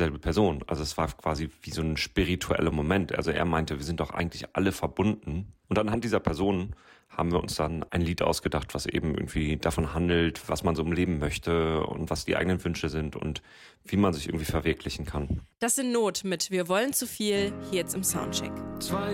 dieselbe Person. Also es war quasi wie so ein spiritueller Moment. Also er meinte, wir sind doch eigentlich alle verbunden. Und anhand dieser Person haben wir uns dann ein Lied ausgedacht, was eben irgendwie davon handelt, was man so im Leben möchte und was die eigenen Wünsche sind und wie man sich irgendwie verwirklichen kann. Das in Not mit Wir wollen zu viel, hier jetzt im Soundcheck.